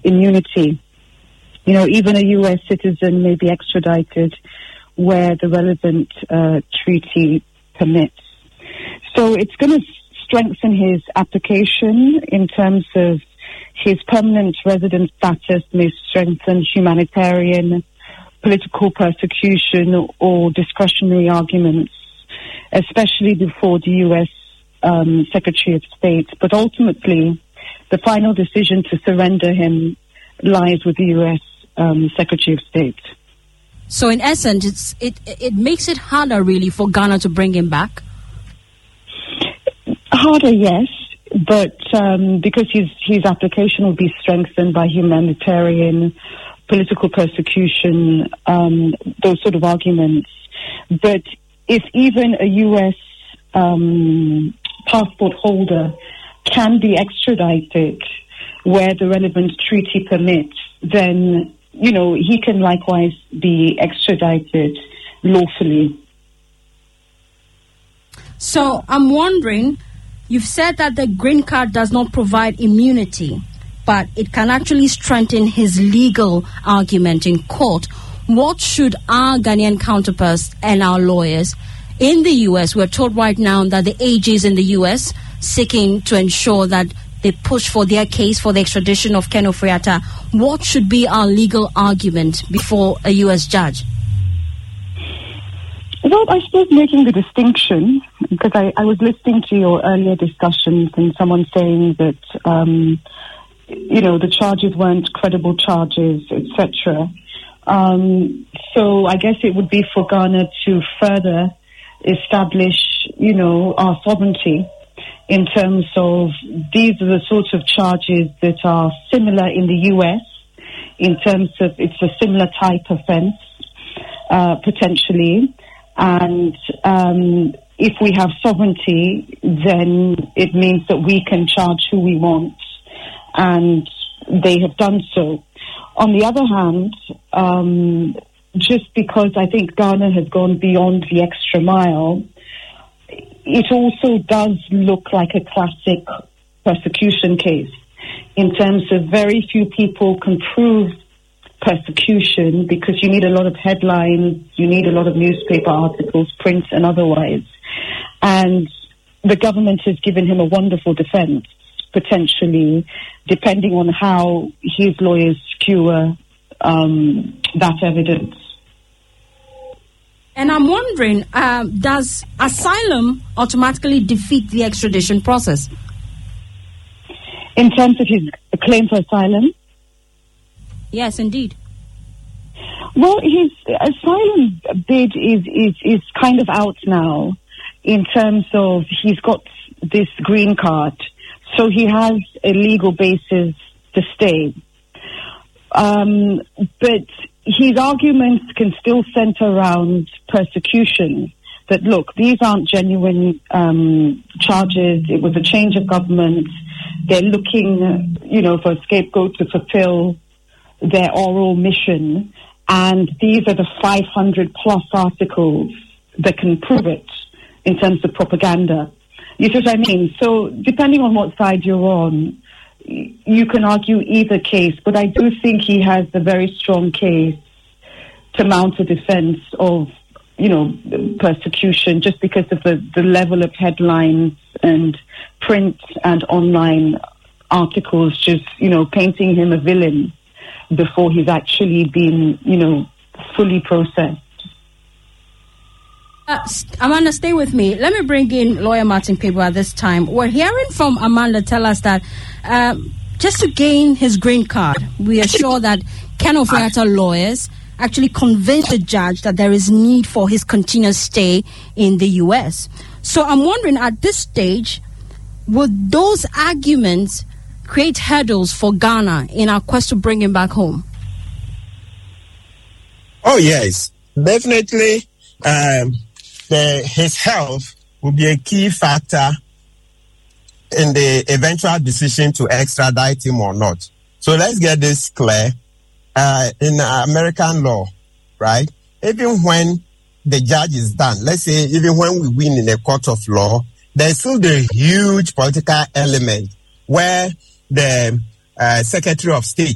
immunity. Even a U.S. citizen may be extradited where the relevant treaty permits. So it's going to strengthen his application in terms of his permanent resident status, may strengthen humanitarian, political persecution, or discretionary arguments, especially before the U.S. Secretary of State. But ultimately, the final decision to surrender him lies with the U.S. Secretary of State. So in essence, it makes it harder, really, for Ghana to bring him back? Harder, yes, but because his application will be strengthened by humanitarian, political persecution, those sort of arguments. But if even a U.S. passport holder can be extradited where the relevant treaty permits, then, he can likewise be extradited lawfully. So I'm wondering, you've said that the green card does not provide immunity, but it can actually strengthen his legal argument in court. What should our Ghanaian counterparts and our lawyers in the U.S., we're told right now that the AGs in the U.S. seeking to ensure that they push for their case for the extradition of Ken Ofori-Atta, what should be our legal argument before a U.S. judge? Well, I suppose making the distinction, because I was listening to your earlier discussions and someone saying that, the charges weren't credible charges, etc. So I guess it would be for Ghana to further establish, our sovereignty in terms of these are the sorts of charges that are similar in the U.S. in terms of it's a similar type offense, potentially. And if we have sovereignty, then it means that we can charge who we want, and they have done so. On the other hand, just because I think Ghana has gone beyond the extra mile, it also does look like a classic persecution case in terms of very few people can prove persecution because you need a lot of headlines, you need a lot of newspaper articles, print and otherwise. And the government has given him a wonderful defense, potentially, depending on how his lawyers skewer that evidence. And I'm wondering, does asylum automatically defeat the extradition process? In terms of his claim for asylum? Yes, indeed. Well, his asylum bid is kind of out now in terms of he's got this green card, so he has a legal basis to stay. But his arguments can still center around persecution. That, look, these aren't genuine charges. It was a change of government. They're looking, for a scapegoat to fulfill their oral mission. And these are the 500 plus articles that can prove it in terms of propaganda. You see what I mean? So depending on what side you're on, you can argue either case, but I do think he has a very strong case to mount a defense of, persecution just because of the level of headlines and print and online articles just, painting him a villain before he's actually been, fully processed. Amanda, stay with me. Let me bring in lawyer Martin Pebo at this time. We're hearing from Amanda tell us that just to gain his green card, we are sure that Ken Ofori-Atta lawyers actually convinced the judge that there is need for his continuous stay in the U.S. So I'm wondering, at this stage, would those arguments create hurdles for Ghana in our quest to bring him back home? Oh, yes. Definitely, his health will be a key factor in the eventual decision to extradite him or not. So let's get this clear. In American law, right, even when the judge is done, let's say even when we win in a court of law, there's still the huge political element where the Secretary of State